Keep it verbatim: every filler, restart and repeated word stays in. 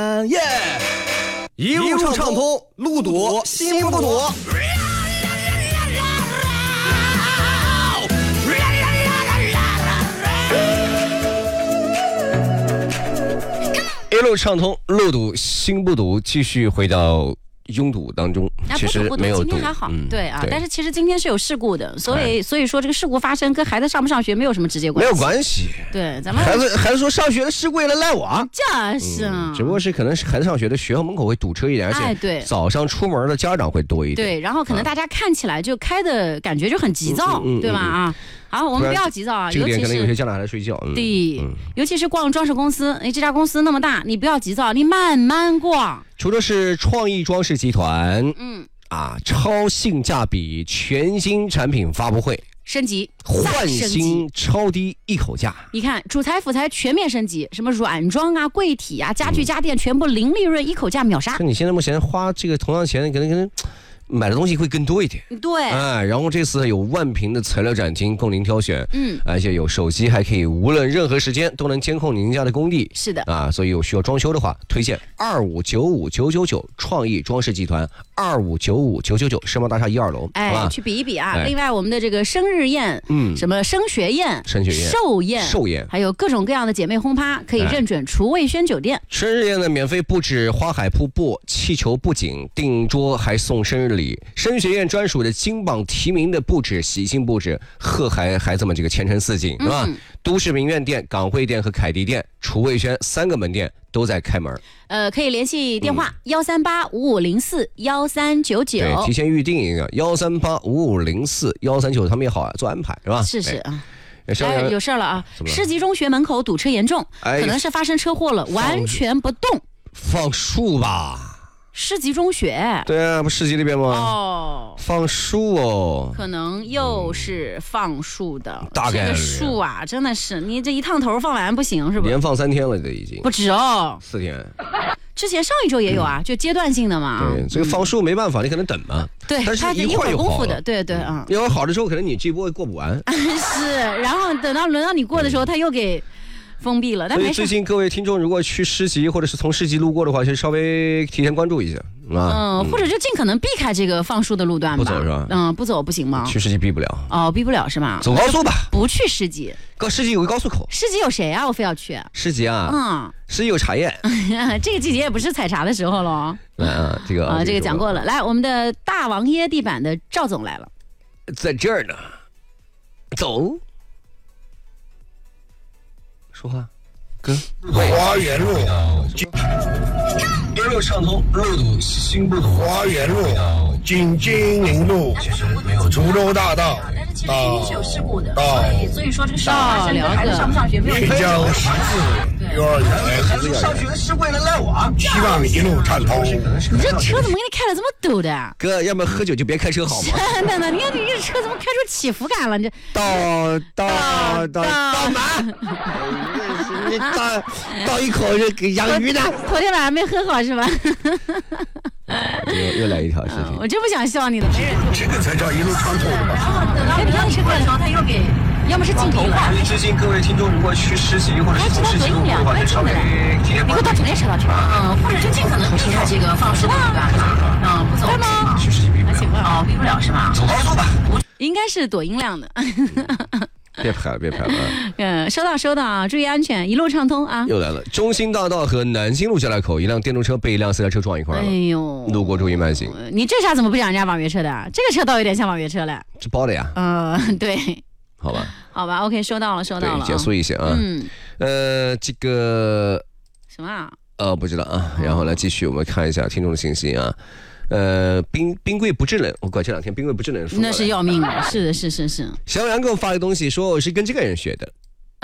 嗯耶！一路畅通，路堵心不堵。一路畅通，路堵心不堵，继续回到拥堵当中， 啊、 其实没有堵， 今天还好，嗯、对啊对，但是其实今天是有事故的，所以、哎、所以说这个事故发生跟孩子上不上学没有什么直接关系， 没有关系。 对，咱们孩子孩子说上学的事故也赖我啊， 这是、 嗯，只不过是可能是孩子上学的学校门口会堵车一点，而且对早上出门的家长会多一点， 对，然后可能大家看起来就开的感觉就很急躁，嗯、对吧？啊。好，我们不要急躁啊！ 这个点可能有些家长还在睡觉。 嗯、对、嗯，尤其是逛装饰公司，哎，这家公司那么大，你不要急躁，你慢慢逛。 除了是创意装饰集团，嗯啊，超性价比全新产品发布会， 升级换新超低一口价。 你看，主材辅材全面升级，什么软装啊、柜体啊、家具家电全部零利润一口价秒杀。 那、嗯、你现在目前花这个同样钱，可能可能。买的东西会更多一点， 对， 哎，然后这次有万屏的材料展厅供您挑选，嗯，而且有手机还可以无论任何时间都能监控您家的工地， 是的， 啊，所以有需要装修的话，推荐二五九五九九九创意装饰集团二五九五九九九世贸大厦一二楼， 哎，去比一比啊。哎、另外，我们的这个生日宴，嗯，什么升学宴、 升学宴、 寿宴、 寿宴， 还有各种各样的姐妹轰趴，可以认准厨卫轩酒店。 哎、生日宴呢，免费布置花海瀑布、气球布景，订桌还送生日礼，升学宴。专属的金榜题名的布置，喜庆布置，贺孩孩子们这个前程似锦，是吧？嗯、都市名苑店、港汇店和凯迪店、厨卫轩三个门店都在开门。 呃，可以联系电话幺三八五五零四幺三九九， 对，提前预定一个幺三八五五零四幺三九，他们也好啊，做安排是吧？ 是是啊。 哎， 有事了啊！市级中学门口堵车严重，哎、可能是发生车祸了，完全不动。 放树吧。 市级中学， 对啊，不市级那边吗？ 哦， 放树哦， 可能又是放树的。 嗯、大概这个树啊，真的是你这一趟头放完不行，是不是？ 连放三天了，这已经不止哦， 四天。 之前上一周也有啊，嗯、就阶段性的嘛。 对，这个放树没办法，嗯、你可能等嘛。 对， 但是一会儿就好了。 对对啊， 一会儿好的时候，可能你这波过不完。 是，然后等到轮到你过的时候，他又给。封闭了，但没事。 所以最近各位听众如果去市集或者是从市集路过的话，就稍微提前关注一下啊。嗯，或者就尽可能避开这个放树的路段吧。 不走是吧？ 嗯，不走不行吗？ 去市集避不了。 哦，避不了是吗？ 走高速吧。 不去市集。 高市集有个高速口。 市集有谁啊？我非要去。 市集啊。嗯。市集有茶叶。 这个季节也不是采茶的时候了。 来啊，这个啊，这个讲过了。来，我们的大王椰地板的赵总来了。 在这儿呢。走。说话。哥， 花园路， 一路畅通，路堵心不堵。 花园路，金金陵路，竹洲大道， 到到， 所以说这个上孩子上不上学没有。 滨江十字幼儿园， 孩子上学的事故也能赖我啊！ 希望一路畅通。 你这车怎么给你开的这么陡的？ 哥，要不要喝酒就别开车好吗？ 真的呢，你看你这车怎么开出起伏感了？你这到到到到哪？你倒倒一口就给养鱼的。 昨天晚上没喝好是吧？ 又又来一条事情、 嗯，我真不想笑你了。 这个才叫一路畅通吧。 然后等到你要车过的时候，他又给，要么是镜头化。 最近各位听众如果去实习或者是从实习路过的话，就稍微提前关注。 你给我到主列车道去。嗯，或者就尽可能避开这个放树的路段。嗯，不走是吗？ 去实习避不了。 哦，避不了是吗？ 走高速吧。 应该是躲音量的。 别拍了，别拍了。 嗯，收到收到啊，注意安全，一路畅通啊。 又来了，中兴大道和南京路交来口，一辆电动车被一辆私家车撞一块了。 哎呦， 路过注意慢行。 你这下怎么不讲人家网约车的？这个车倒有点像网约车了。 这包的呀。 嗯、呃，对。 好吧。 好吧 ，OK， 收到了，收到了。 减速一些啊。嗯。呃，这个什么啊？ 呃，不知道啊。然后来继续，我们看一下听众的信息啊。呃，冰冰柜不制冷，我管这两天冰柜不制冷， 那是要命的，是的，是是是。 小杨给我发个东西，说我是跟这个人学的，